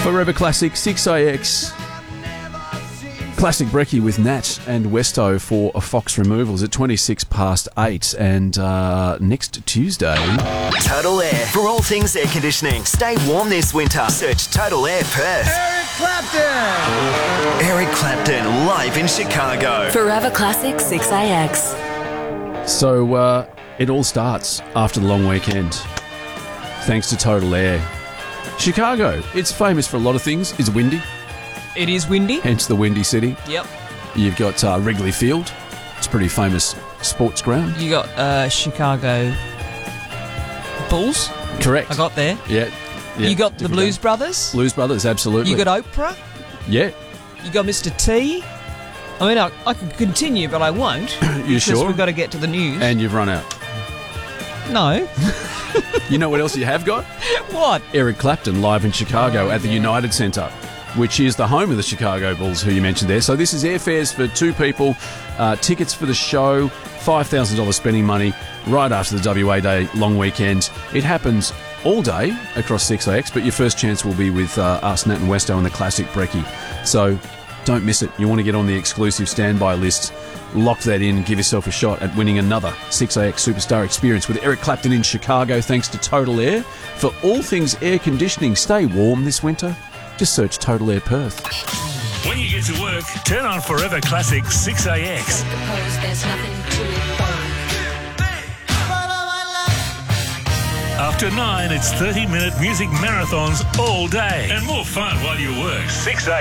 Forever Classic 6AX. Classic Brekkie with Nat and Westo for a Fox Removals at 8:26. And next Tuesday... Total Air. For all things air conditioning, stay warm this winter. Search Total Air Perth. Eric Clapton! Eric Clapton live in Chicago. Forever Classic 6AX. So it all starts after the long weekend, thanks to Total Air. Chicago, it's famous for a lot of things. It's windy, It is windy. hence the Windy City. Yep. You've got Wrigley Field. It's a pretty famous sports ground. You got Chicago Bulls. Correct. I got there. Yeah. You got the different Blues game. Brothers. Blues Brothers, absolutely. You got Oprah. Yeah. You got Mr. T. I mean, I could continue, but I won't. You because sure? we've got to get to the news. And you've run out. No. You know what else you have got? What? Eric Clapton live in Chicago at the United Centre, which is the home of the Chicago Bulls, who you mentioned there. So this is airfares for two people, tickets for the show, $5,000 spending money right after the WA Day long weekend. It happens all day across 6AX, but your first chance will be with us, Nat and Westo, and the Classic Brekkie. So don't miss it. You want to get on the exclusive standby list. Lock that in and give yourself a shot at winning another 6AX Superstar experience with Eric Clapton in Chicago, thanks to Total Air. For all things air conditioning, stay warm this winter. Just search Total Air Perth. When you get to work, turn on Forever Classic 6AX. After 9, it's 30-minute music marathons all day. And more fun while you work. 6AX.